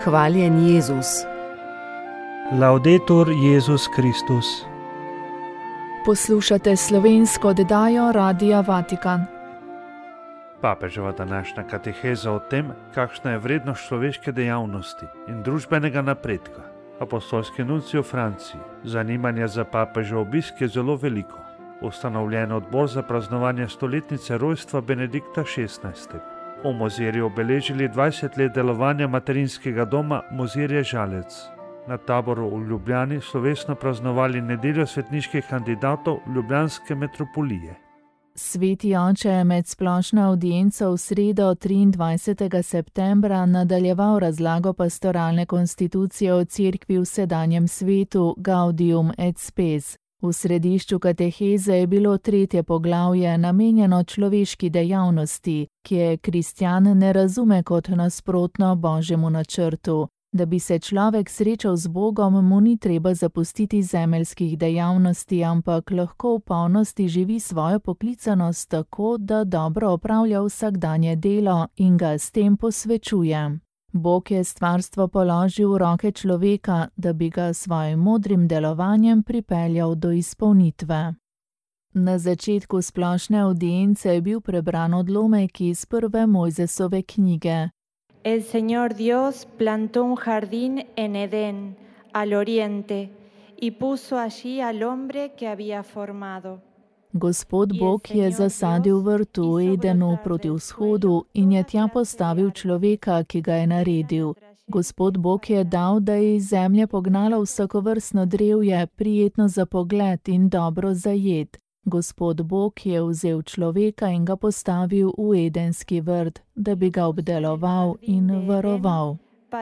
Hvaljen Jezus. Laudetur Jezus Kristus. Poslušate slovensko oddajo Radia Vatikan. Papeževa današnja kateheza o tem, kakšna je vrednost človeške dejavnosti in družbenega napredka. Apostolski nuncij v Franciji. Zanimanje za papežev obisk je zelo veliko. Ustanovljen odbor za praznovanje stoletnice rojstva Benedikta XVI. V Mozirju obeležili 20 let delovanja materinskega doma Mozirje Žalec. Na taboru v Ljubljani slovesno praznovali nedeljo svetniških kandidatov ljubljanske metropolije. Sveti oče je med splošno avdienco v sredo 23. septembra nadaljeval razlago pastoralne konstitucije o cerkvi v sedanjem svetu Gaudium et Spes. V središču kateheze je bilo 3. poglavje namenjeno človeški dejavnosti, ki je kristjan ne razume kot nasprotno Božjemu načrtu. Da bi se človek srečal z Bogom, mu ni treba zapustiti zemeljskih dejavnosti, ampak lahko v polnosti živi svojo poklicanost tako, da dobro opravlja vsakdanje delo in ga s tem posvečuje. Bog je stvarstvo položil v roke človeka, da bi ga s svojim modrim delovanjem pripeljal do izpolnitve. Na začetku splošne avdience je bil prebran odlomek iz prve Mojzesove knjige. El Señor Dios plantó un jardín en Edén, al oriente, y puso allí al hombre que había formado. Gospod Bog je zasadil vrt v Edenu proti vzhodu in je tja postavil človeka, ki ga je naredil. Gospod Bog je dal, da je iz zemlje pognalo vsakovrstno drevje, prijetno za pogled in dobro za jed. Gospod Bog je vzel človeka in ga postavil v edenski vrt, da bi ga obdeloval in varoval.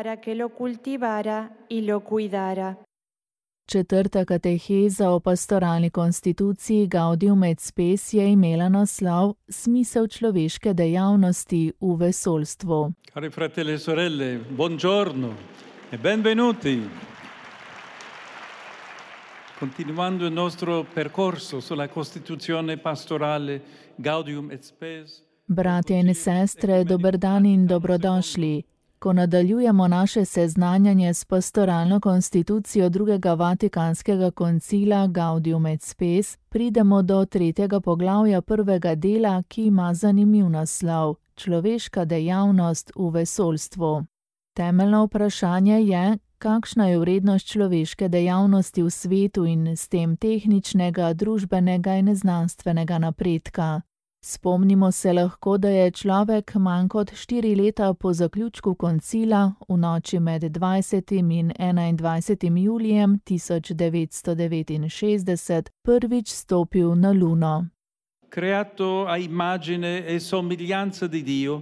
Četrta kateheza o pastoralni konstituciji Gaudium et Spes je imela naslov Smisel človeške dejavnosti v vesoljstvu. Cari fratelli e sorelle, buongiorno e benvenuti. Continuando il nostro percorso sulla Costituzione pastorale Gaudium et Spes. Bratje in sestre, dober dan in dobrodošli. Ko nadaljujemo naše seznanjanje s pastoralno konstitucijo drugega Vatikanskega koncila Gaudium et Spes, pridemo do 3. poglavja prvega dela, ki ima zanimiv naslov Človeška dejavnost v vesoljstvu. Temeljno vprašanje je, kakšna je vrednost človeške dejavnosti v svetu in s tem tehničnega, družbenega in znanstvenega napredka. Spomnimo se lahko, da je človek manj kot 4 leta po zaključku koncila v noči med 20. in 21. julijem 1969 prvič stopil na Luno. Creato a immagine e somiglianza di Dio.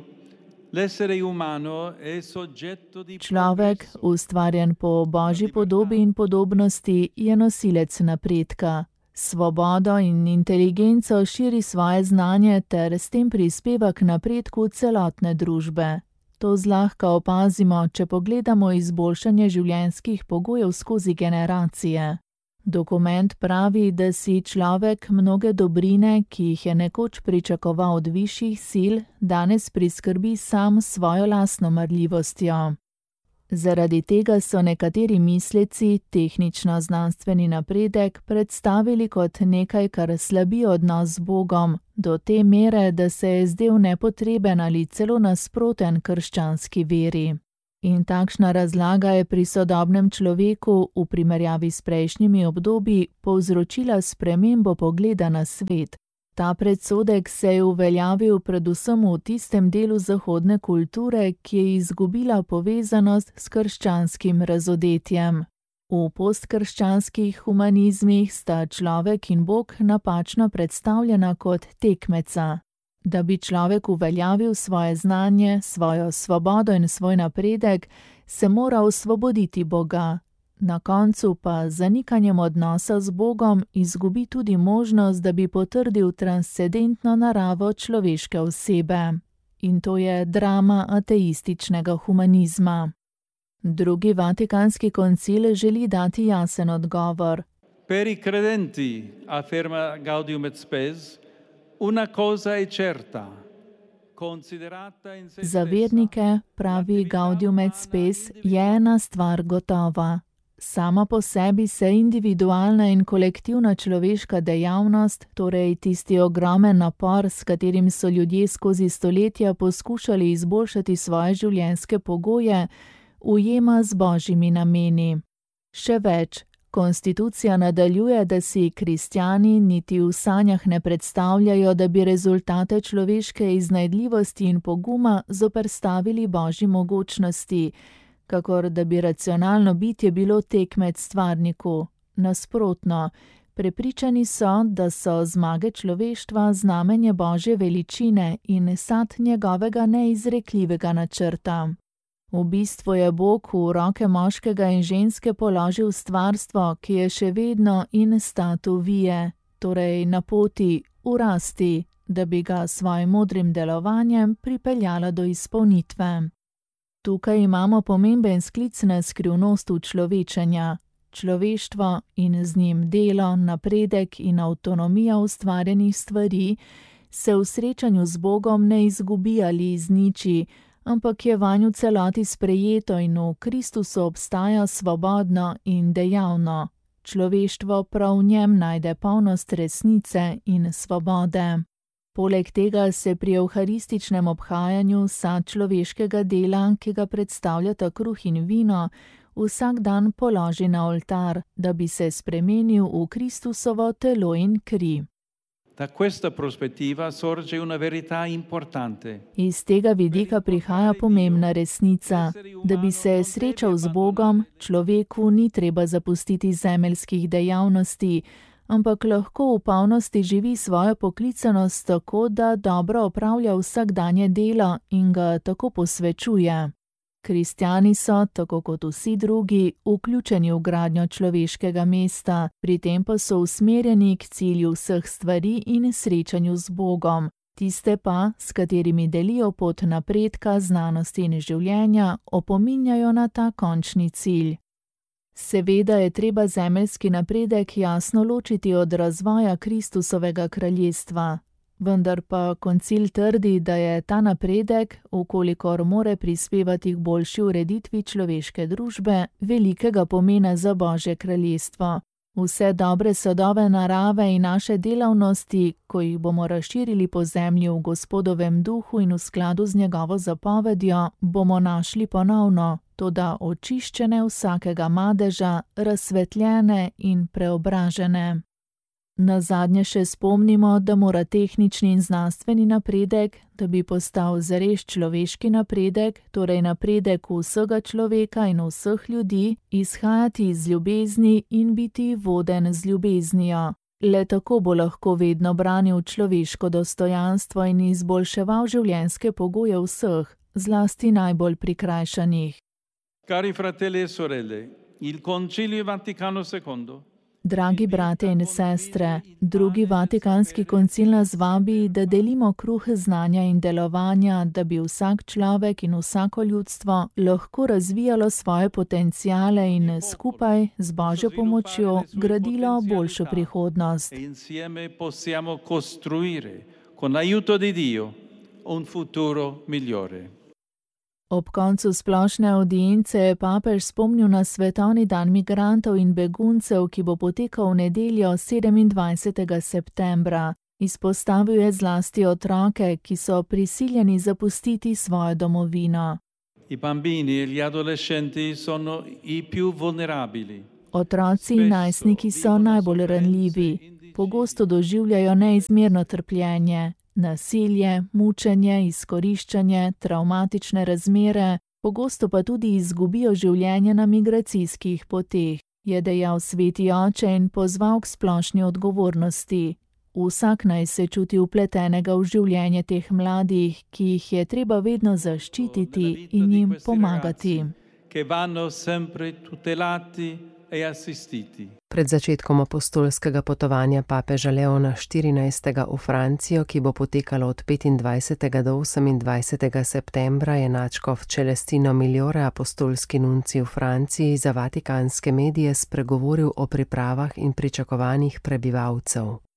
Človek, ustvarjen po Božji podobi in podobnosti, je nosilec napredka. Svobodo in inteligenco širi svoje znanje ter s tem prispeva k napredku celotne družbe. To zlahka opazimo, če pogledamo izboljšanje življenjskih pogojev skozi generacije. Dokument pravi, da si človek mnoge dobrine, ki jih je nekoč pričakoval od višjih sil, danes priskrbi sam svojo lastno marljivostjo. Zaradi tega so nekateri misleci tehnično-znanstveni napredek predstavili kot nekaj, kar slabi odnos z Bogom, do te mere, da se je zdel nepotreben ali celo nasproten krščanski veri. In takšna razlaga je pri sodobnem človeku v primerjavi s prejšnjimi obdobji povzročila spremembo pogleda na svet. Ta predsodek se je uveljavil predvsem v tistem delu zahodne kulture, ki je izgubila povezanost s krščanskim razodetjem. V postkrščanskih humanizmih sta človek in Bog napačno predstavljena kot tekmeca. Da bi človek uveljavil svoje znanje, svojo svobodo in svoj napredek, se mora osvoboditi Boga. Na koncu pa z zanikanjem odnosa z Bogom izgubi tudi možnost, da bi potrdil transcendentno naravo človeške osebe. In to je drama ateističnega humanizma. Drugi Vatikanski koncil želi dati jasen odgovor. Per i credenti, afferma Gaudium et Spes, una cosa è certa. Za vernike, pravi Gaudium et Spes, je ena stvar gotova. Sama po sebi se individualna in kolektivna človeška dejavnost, torej tisti ogromen napor, s katerim so ljudje skozi stoletja poskušali izboljšati svoje življenjske pogoje, ujema z božjimi nameni. Še več, konstitucija nadaljuje, da si kristjani niti v sanjah ne predstavljajo, da bi rezultate človeške iznajdljivosti in poguma zoperstavili božji mogočnosti, kakor da bi racionalno bitje bilo tekmec stvarniku. Nasprotno, prepričani so, da so zmage človeštva znamenje božje veličine in sad njegovega neizrekljivega načrta. V bistvu je Bog v roke moškega in ženske položil stvarstvo, ki je še vedno in statu vije, torej na poti v rasti, da bi ga s svojim modrim delovanjem pripeljala do izpolnitve. Tukaj imamo pomemben sklic na skrivnost učlovečenja. Človeštvo in z njim delo, napredek in avtonomija ustvarjenih stvari se v srečanju z Bogom ne izgubi ali izniči, ampak je vanj v celoti sprejeto in v Kristusu obstaja svobodno in dejavno. Človeštvo prav v njem najde polnost resnice in svobode. Poleg tega se pri evharističnem obhajanju sad človeškega dela, ki ga predstavljata kruh in vino, vsak dan položi na oltar, da bi se spremenil v Kristusovo telo in kri. Da questa prospettiva sorge una verità importante. Iz tega vidika prihaja pomembna resnica, da bi se srečal z Bogom, človeku ni treba zapustiti zemeljskih dejavnosti, ampak lahko v polnosti živi svojo poklicanost tako, da dobro opravlja vsakdanje delo in ga tako posvečuje. Kristjani so, tako kot vsi drugi, vključeni v gradnjo človeškega mesta, pri tem pa so usmerjeni k cilju vseh stvari in srečanju z Bogom, tiste pa, s katerimi delijo pot napredka, znanosti in življenja, opominjajo na ta končni cilj. Seveda je treba zemeljski napredek jasno ločiti od razvoja Kristusovega kraljestva. Vendar pa koncil trdi, da je ta napredek, vkolikor more prispevati k boljši ureditvi človeške družbe, velikega pomena za Božje kraljestvo. Vse dobre sadove narave in naše delavnosti, ko jih bomo razširili po zemlji v Gospodovem duhu in v skladu z njegovo zapovedjo, bomo našli ponovno, toda očiščene vsakega madeža, razsvetljene in preobražene. Nazadnje še spomnimo, da mora tehnični in znanstveni napredek, da bi postal zares človeški napredek, torej napredek vsega človeka in vseh ljudi, izhajati iz ljubezni in biti voden z ljubeznijo. Le tako bo lahko vedno branil človeško dostojanstvo in izboljševal življenjske pogoje vseh, zlasti najbolj prikrajšanih. Cari fratelli e sorelle, il Concilio Vaticano II. Dragi brate in sestre, drugi Vatikanski koncil nas vabi, da delimo kruh znanja in delovanja, da bi vsak človek in vsako ljudstvo lahko razvijalo svoje potenciale in skupaj z Božjo pomočjo gradilo boljšo prihodnost. Insieme possiamo costruire, con l'aiuto di Dio, un futuro migliore. Ob koncu splošne avdience je papež spomnil na svetovni dan migrantov in beguncev, ki bo potekal v nedeljo 27. septembra. Izpostavil je zlasti otroke, ki so prisiljeni zapustiti svojo domovino. I bambini e gli adolescenti sono i più vulnerabili. Otroci in najstniki so najbolj ranljivi. Pogosto doživljajo neizmerno trpljenje. Nasilje, mučenje, izkoriščanje, travmatične razmere, pogosto pa tudi izgubijo življenje na migracijskih poteh, je dejal sveti oče in pozval k splošni odgovornosti. Vsak naj se čuti vpletenega v življenje teh mladih, ki jih je treba vedno zaščititi in jim pomagati. Pred začetkom apostolskega potovanja papeža Leona XIV. V Francijo, ki bo potekalo od 25. do 28. septembra, je nadškof Celestino Migliore, apostolski nuncij v Franciji, za vatikanske medije spregovoril o pripravah in pričakovanjih prebivalcev.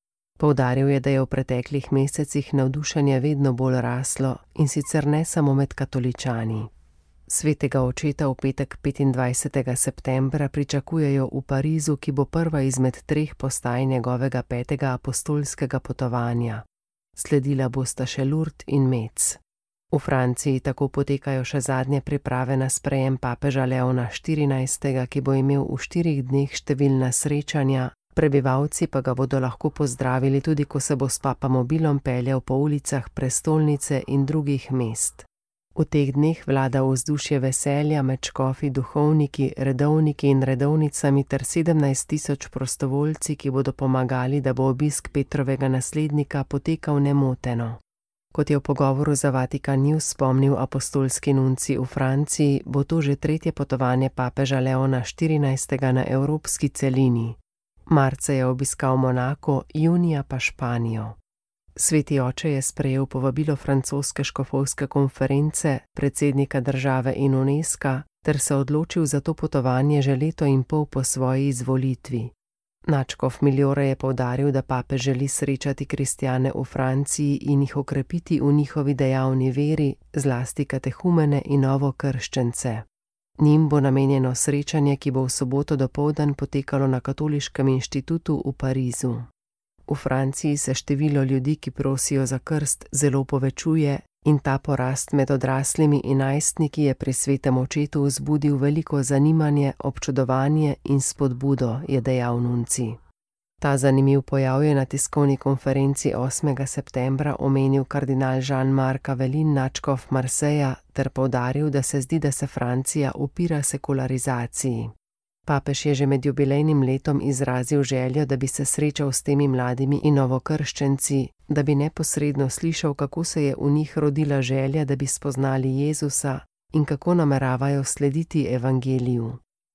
Poudaril je, da je v preteklih mesecih navdušenje vedno bolj raslo in sicer ne samo med katoličani. Svetega očeta v petek 25. septembra pričakujejo v Parizu, ki bo prva izmed 3 postaj njegovega 5. apostolskega potovanja. Sledila bosta še Lourdes in Metz. V Franciji tako potekajo še zadnje priprave na sprejem papeža Leona XIV., ki bo imel v 4 dneh številna srečanja, prebivalci pa ga bodo lahko pozdravili tudi, ko se bo s papamobilom peljal po ulicah prestolnice in drugih mest. V teh dneh vlada vzdušje veselja med škofi, duhovniki, redovniki in redovnicami ter 17.000 prostovoljci, ki bodo pomagali, da bo obisk Petrovega naslednika potekal nemoteno. Kot je v pogovoru za Vatikan News spomnil apostolski nuncij v Franciji, bo to že 3. potovanje papeža Leona XIV. Na evropski celini. Marca je obiskal Monako, junija pa Španijo. Sveti oče je sprejel povabilo francoske škofovske konference, predsednika države in UNESCO, ter se odločil za to potovanje že 1,5 leta po svoji izvolitvi. Nadškof Migliore je poudaril, da papež želi srečati kristjane v Franciji in jih okrepiti v njihovi dejavni veri, zlasti katehumene in novokrščence. Njim bo namenjeno srečanje, ki bo v soboto dopoldan potekalo na Katoliškem inštitutu v Parizu. V Franciji se število ljudi, ki prosijo za krst, zelo povečuje in ta porast med odraslimi in najstniki je pri svetem očetu vzbudil veliko zanimanje, občudovanje in spodbudo, je dejal nuncij. Ta zanimiv pojav je na tiskovni konferenci 8. septembra omenil kardinal Jean-Marc Avelin, nadškof Marseja, ter poudaril, da se zdi, da se Francija upira sekularizaciji. Papež je že med jubilejnim letom izrazil željo, da bi se srečal s temi mladimi in novokrščenci, da bi neposredno slišal, kako se je v njih rodila želja, da bi spoznali Jezusa in kako nameravajo slediti evangeliju.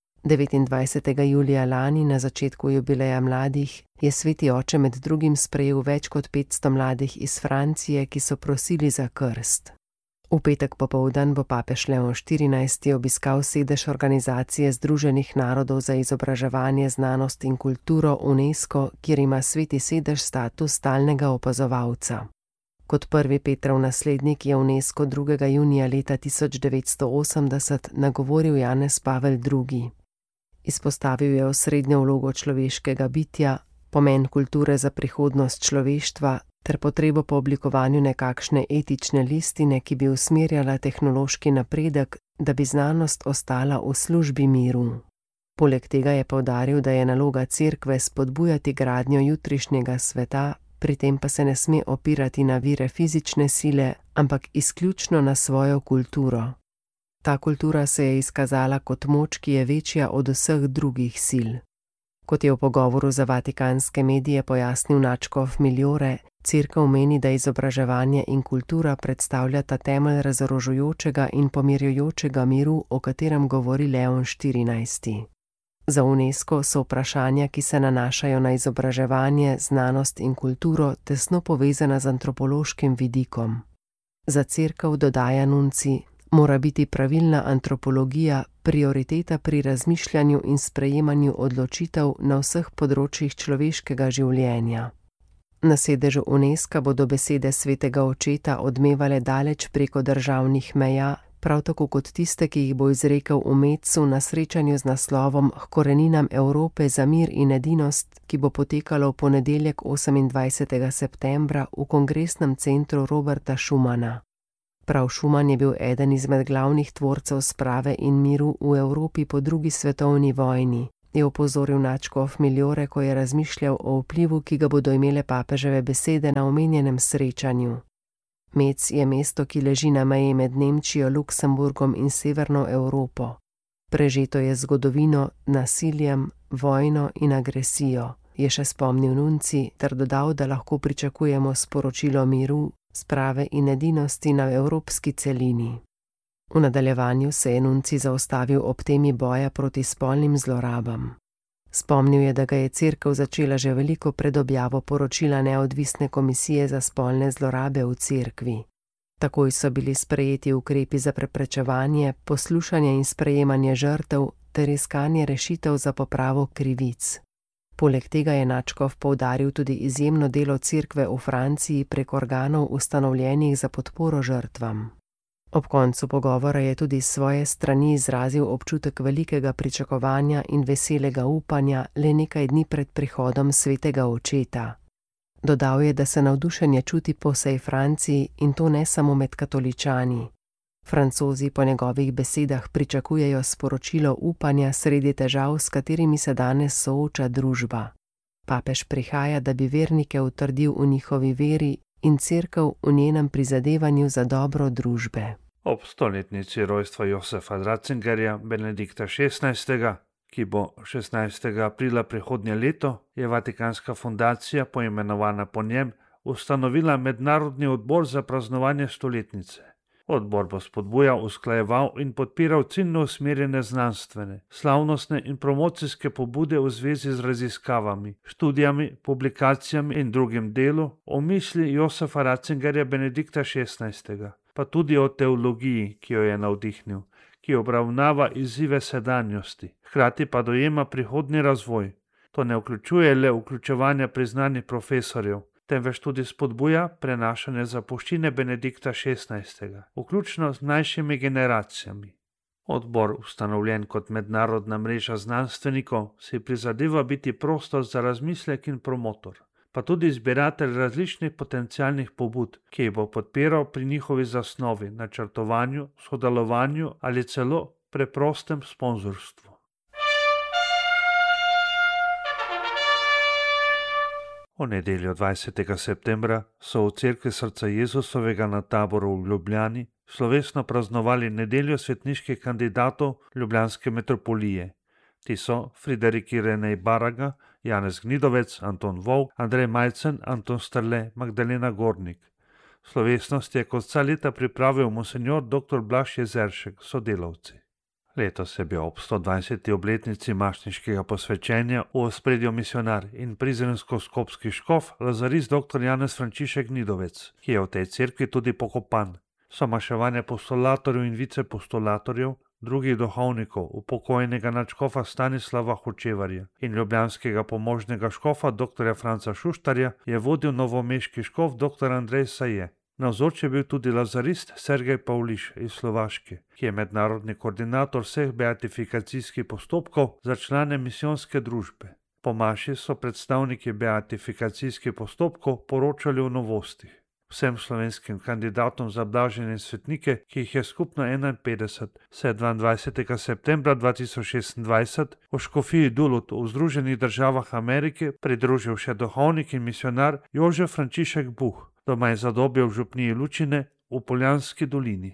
29. julija lani, na začetku jubileja mladih, je sveti oče med drugim sprejel več kot 500 mladih iz Francije, ki so prosili za krst. V petek popoldan bo papež Leon XIV. Obiskal sedež Organizacije Združenih narodov za izobraževanje, znanost in kulturo UNESCO, kjer ima sveti sedež status stalnega opazovalca. Kot prvi Petrov naslednik je UNESCO 2. junija leta 1980 nagovoril Janez Pavel II. Izpostavil je osrednjo vlogo človeškega bitja, pomen kulture za prihodnost človeštva ter potrebo po oblikovanju nekakšne etične listine, ki bi usmerjala tehnološki napredek, da bi znanost ostala v službi miru. Poleg tega je poudaril, da je naloga cerkve spodbujati gradnjo jutrišnjega sveta, pri tem pa se ne sme opirati na vire fizične sile, ampak izključno na svojo kulturo. Ta kultura se je izkazala kot moč, ki je večja od vseh drugih sil. Kot je v pogovoru za vatikanske medije pojasnil nadškof Migliore, cerkev meni, da izobraževanje in kultura predstavljata temelj razorožujočega in pomirjujočega miru, o katerem govori Leon XIV. Za UNESCO so vprašanja, ki se nanašajo na izobraževanje, znanost in kulturo, tesno povezana z antropološkim vidikom. Za cerkev, dodaja nuncij, mora biti pravilna antropologija prioriteta pri razmišljanju in sprejemanju odločitev na vseh področjih človeškega življenja. Na sedežu UNESCO bodo besede svetega očeta odmevale daleč preko državnih meja, prav tako kot tiste, ki jih bo izrekel v Metzu na srečanju z naslovom H koreninam Evrope za mir in edinost, ki bo potekalo v ponedeljek 28. septembra v kongresnem centru Roberta Schumana. Prav Schuman je bil eden izmed glavnih tvorcev sprave in miru v Evropi po drugi svetovni vojni, je opozoril nadškof Migliore, ko je razmišljal o vplivu, ki ga bodo imele papeževe besede na omenjenem srečanju. Metz je mesto, ki leži na meji med Nemčijo, Luksemburgom in severno Evropo. Prežeto je zgodovino, nasiljem, vojno in agresijo, je še spomnil nuncij ter dodal, da lahko pričakujemo sporočilo miru, sprave in edinosti na evropski celini. V nadaljevanju se je nuncij zaustavil ob temi boja proti spolnim zlorabam. Spomnil je, da ga je cerkev začela že veliko pred objavo poročila Neodvisne komisije za spolne zlorabe v cerkvi. Takoj so bili sprejeti ukrepi za preprečevanje, poslušanje in sprejemanje žrtev ter iskanje rešitev za popravo krivic. Poleg tega je nadškof poudaril tudi izjemno delo cerkve v Franciji prek organov ustanovljenih za podporo žrtvam. Ob koncu pogovora je tudi s svoje strani izrazil občutek velikega pričakovanja in veselega upanja le nekaj dni pred prihodom svetega očeta. Dodal je, da se navdušenje čuti po vsej Franciji in to ne samo med katoličani. Francozi po njegovih besedah pričakujejo sporočilo upanja sredi težav, s katerimi se danes sooča družba. Papež prihaja, da bi vernike utrdil v njihovi veri in cerkev v njenem prizadevanju za dobro družbe. Ob stoletnici rojstva Josefa Ratzingerja Benedikta XVI., ki bo 16. aprila prihodnje leto, je Vatikanska fundacija, poimenovana po njem, ustanovila mednarodni odbor za praznovanje stoletnice. Odbor bo spodbujal, usklajeval in podpiral ciljno usmerjene znanstvene, slavnostne in promocijske pobude v zvezi z raziskavami, študijami, publikacijami in drugim delu o misli Josefa Ratzingerja Benedikta XVI., pa tudi o teologiji, ki jo je navdihnil, ki obravnava izzive sedanjosti, hkrati pa dojema prihodnji razvoj. To ne vključuje le vključevanja priznanih profesorjev, temveč tudi spodbuja prenašanje zapuščine Benedikta XVI., vključno z mlajšimi generacijami. Odbor, ustanovljen kot mednarodna mreža znanstvenikov, si prizadeva biti prostor za razmislek in promotor, pa tudi zbiratelj različnih potencialnih pobud, ki jih bo podpiral pri njihovi zasnovi, načrtovanju, sodelovanju ali celo preprostem sponzorstvu. V nedeljo 20. septembra so v cerkvi Srca Jezusovega na Taboru v Ljubljani slovesno praznovali nedeljo svetniških kandidatov ljubljanske metropolije. Ti so Friderik Irenej Baraga, Janez Gnidovec, Anton Volk, Andrej Majcen, Anton Strle, Magdalena Gornik. Slovesnost je kot vsa leta pripravil monsenjor dr. Blaž Jezeršek, sodelavci. Letos je bil ob 120. obletnici mašniškega posvečenja v ospredju misionar in prizrensko-skopski škof lazarist dr. Janez Frančišek Gnidovec, ki je v tej cerkvi tudi pokopan. So maševanje postulatorjev in vicepostulatorjev, drugih duhovnikov, upokojenega nadškofa Stanislava Hočevarja in ljubljanskega pomožnega škofa dr. Franca Šuštarja je vodil novomeški škof dr. Andrej Saje. Navzoč je bil tudi lazarist Sergej Pavliš iz Slovaške, ki je mednarodni koordinator vseh beatifikacijskih postopkov za člane misijonske družbe. Po maši so predstavniki beatifikacijskih postopkov poročali o novostih. Vsem slovenskim kandidatom za blaženje svetnike, ki jih je skupno 51, se je 22. septembra 2026 v škofiji Duluth v Združenih državah Amerike pridružil še duhovnik in misionar Jožef Frančišek Buh, doma je zadobje v župniji Lučine v Poljanski dolini.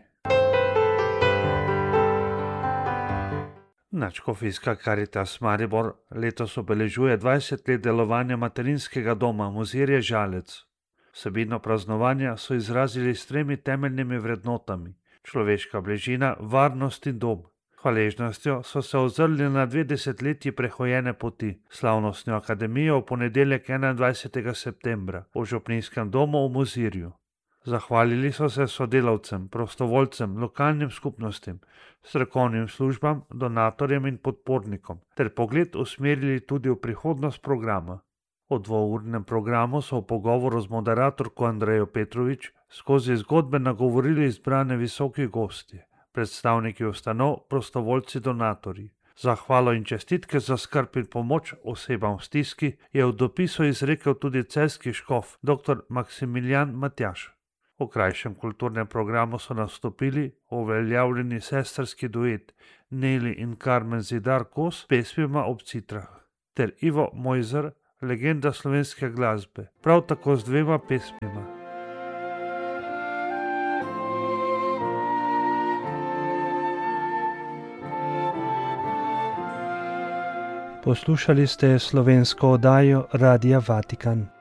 Nadškofijska Karitas Maribor letos obeležuje 20 let delovanja materinskega doma Mozirje Žalec. Vsebino praznovanja so izrazili s 3 temeljnimi vrednotami: človeška bližina, varnost in dom. Hvaležnostjo so se ozrli na 2 desetletji prehojene poti, slavnostno akademijo v ponedeljek 21. septembra v župnijskem domu v Mozirju. Zahvalili so se sodelavcem, prostovoljcem, lokalnim skupnostim, strokovnim službam, donatorjem in podpornikom, ter pogled usmerili tudi v prihodnost programa. O 2-urnem programu so v pogovoru z moderatorko Andrejo Petrovič skozi zgodbe nagovorili izbrane visoki gostje, predstavniki ustanov, prostovoljci, donatorji. Zahvalo in čestitke za skrb in pomoč osebam v stiski je v dopisu izrekel tudi celjski škof dr. Maksimilijan Matjaž. V krajšem kulturnem programu so nastopili uveljavljeni sestrski duet Neli in Karmen Zidar Kos s pesmima ob citrah ter Ivo Mojzer, legenda slovenske glasbe, prav tako z 2 pesmima. Poslušali ste slovensko oddajo Radia Vatikan.